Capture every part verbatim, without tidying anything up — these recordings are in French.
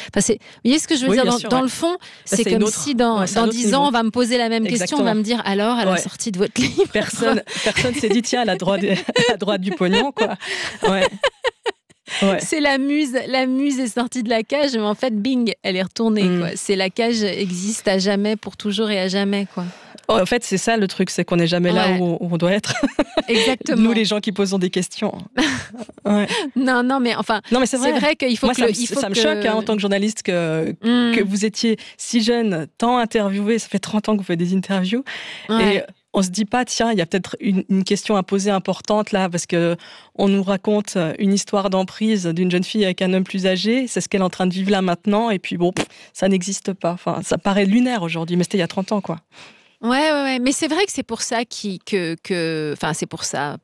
Enfin, c'est, vous voyez ce que je veux oui, dire dans, sûr, dans ouais. le fond, Là, c'est, c'est comme autre, si dans, ouais, dans dix ans, on va me poser la même Exactement. question, on va me dire alors, à la ouais. sortie de votre livre. Personne personne s'est dit, tiens, elle a droit, de, elle a droit du pognon, quoi. Ouais. Ouais. C'est la muse, la muse est sortie de la cage, mais en fait, bing, elle est retournée. Mm. Quoi. C'est la cage existe à jamais, pour toujours et à jamais, quoi. En fait, c'est ça le truc, c'est qu'on n'est jamais ouais. là où on doit être. Exactement. Nous, les gens qui posons des questions. Ouais. Non, non, mais enfin, non, mais c'est vrai, c'est vrai qu'il faut Moi, que... ça, le, il faut ça que... me choque hein, en tant que journaliste que, mm. que vous étiez si jeune, tant interviewé, ça fait trente ans que vous faites des interviews. Ouais. Et on ne se dit pas, tiens, il y a peut-être une, une question à poser importante là, parce qu'on nous raconte une histoire d'emprise d'une jeune fille avec un homme plus âgé, c'est ce qu'elle est en train de vivre là maintenant, et puis bon, pff, ça n'existe pas. Enfin, ça paraît lunaire aujourd'hui, mais c'était il y a trente ans, quoi. Ouais, ouais, ouais, mais c'est vrai que c'est pour ça qui, que, que, enfin, c'est pour ça.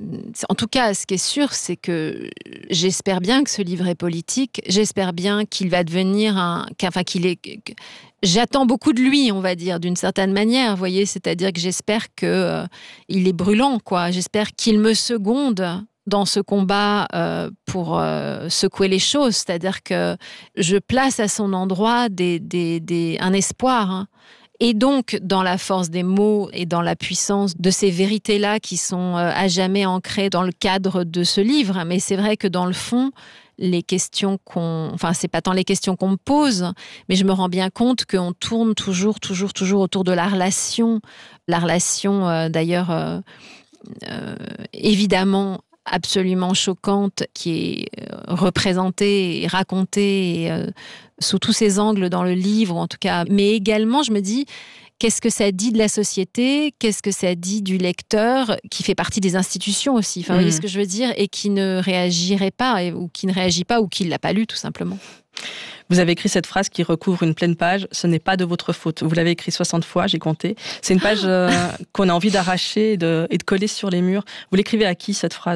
En tout cas, ce qui est sûr, c'est que j'espère bien que ce livre est politique. J'espère bien qu'il va devenir un, enfin, qu'il est. J'attends beaucoup de lui, on va dire, d'une certaine manière. Vous voyez, c'est-à-dire que j'espère que euh, il est brûlant, quoi. J'espère qu'il me seconde dans ce combat euh, pour euh, secouer les choses. C'est-à-dire que je place à son endroit des, des, des, un espoir. Hein. Et donc, dans la force des mots et dans la puissance de ces vérités-là qui sont euh, à jamais ancrées dans le cadre de ce livre. Mais c'est vrai que dans le fond, les questions qu'on... Enfin, c'est pas tant les questions qu'on me pose, mais je me rends bien compte qu'on tourne toujours, toujours, toujours autour de la relation. La relation, euh, d'ailleurs, euh, euh, évidemment, absolument choquante, qui est représentée et racontée et, euh, sous tous ses angles dans le livre, en tout cas. Mais également, je me dis, qu'est-ce que ça dit de la société ? Qu'est-ce que ça dit du lecteur, qui fait partie des institutions aussi, enfin, mmh. vous voyez ce que je veux dire, et qui ne réagirait pas, ou qui ne réagit pas, ou qui ne l'a pas lu, tout simplement. Vous avez écrit cette phrase qui recouvre une pleine page. Ce n'est pas de votre faute. Vous l'avez écrit soixante fois, j'ai compté. C'est une page euh, qu'on a envie d'arracher et de, et de coller sur les murs. Vous l'écrivez à qui, cette phrase ?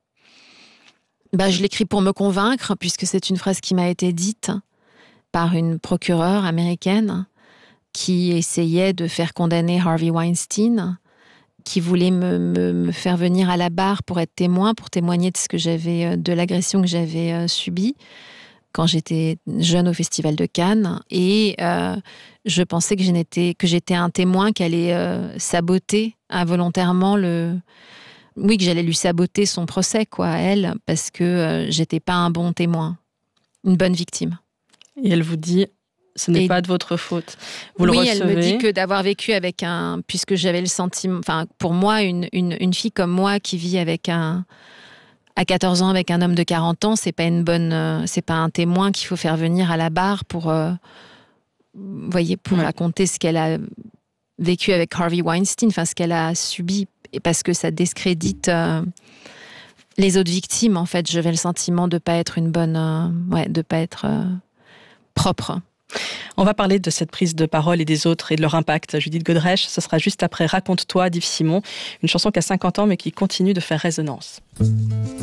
Bah, je l'écris pour me convaincre, puisque c'est une phrase qui m'a été dite par une procureure américaine qui essayait de faire condamner Harvey Weinstein, qui voulait me, me, me faire venir à la barre pour être témoin, pour témoigner de ce que j'avais, de l'agression que j'avais euh, subie quand j'étais jeune au Festival de Cannes. Et euh, je pensais que, je n'étais, que j'étais un témoin qui allait euh, saboter involontairement le... Oui, que j'allais lui saboter son procès, quoi, à elle, parce que euh, j'étais pas un bon témoin, une bonne victime. Et elle vous dit, ce n'est et... pas de votre faute. Vous oui, le recevez. Elle me dit que d'avoir vécu avec un... Puisque j'avais le sentiment... Enfin, pour moi, une, une, une fille comme moi qui vit avec un... à quatorze ans avec un homme de quarante ans, c'est pas une bonne... Euh, c'est pas un témoin qu'il faut faire venir à la barre pour... Euh, vous voyez, pour ouais. raconter ce qu'elle a vécu avec Harvey Weinstein, enfin, ce qu'elle a subi, et parce que ça discrédite... Euh, les autres victimes, en fait. J'avais le sentiment de pas être une bonne... Euh, ouais, de pas être... Euh, propre. On va parler de cette prise de parole et des autres et de leur impact. Judith Godrèche, ce sera juste après Raconte-toi d'Yves Simon, une chanson qui a cinquante ans mais qui continue de faire résonance.